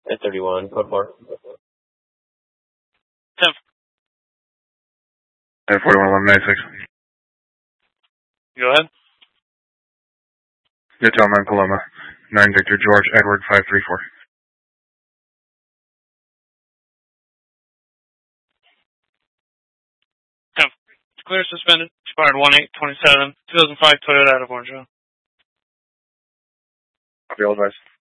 At 31, code 4. 10. At 41-196. Go ahead. Hotel 9 Paloma. 9 Victor George Edward 534. Clear suspended. Expired 1/8/27. 2005 Toyota out of Orange. Field advice.